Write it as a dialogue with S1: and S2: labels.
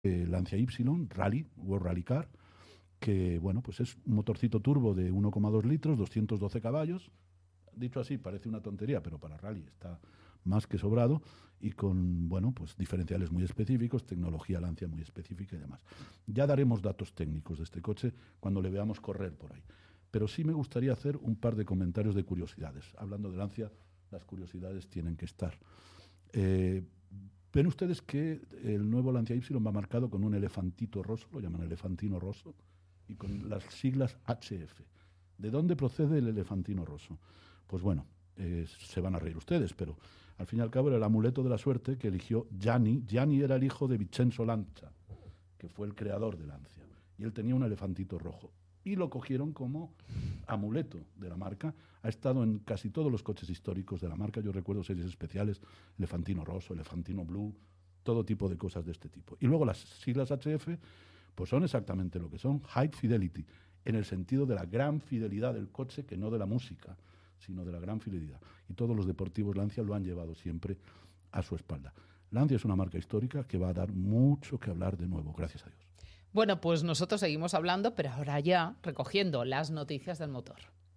S1: Lancia Y, Rally, World Rally Car, que bueno, pues es un motorcito turbo de 1,2 litros, 212 caballos. Dicho así, parece una tontería, pero para rally está más que sobrado, y con, bueno, pues diferenciales muy específicos, tecnología Lancia muy específica y demás. Ya daremos datos técnicos de este coche cuando le veamos correr por ahí. Pero sí me gustaría hacer un par de comentarios de curiosidades. Hablando de Lancia, las curiosidades tienen que estar. Ven ustedes que el nuevo Lancia Y va marcado con un elefantito roso, lo llaman elefantino roso, y con las siglas HF. ¿De dónde procede el elefantino roso? Pues bueno, se van a reír ustedes, pero al fin y al cabo era el amuleto de la suerte que eligió Gianni. Gianni era el hijo de Vincenzo Lancia, que fue el creador de Lancia, y él tenía un elefantito rojo. Y lo cogieron como amuleto de la marca. Ha estado en casi todos los coches históricos de la marca. Yo recuerdo series especiales, elefantino roso, elefantino blue, todo tipo de cosas de este tipo. Y luego las siglas HF, pues son exactamente lo que son, High Fidelity, en el sentido de la gran fidelidad del coche, que no de la música, sino de la gran fidelidad. Y todos los deportivos Lancia lo han llevado siempre a su espalda. Lancia es una marca histórica que va a dar mucho que hablar de nuevo, gracias a Dios.
S2: Bueno, pues nosotros seguimos hablando, pero ahora ya recogiendo las noticias del motor.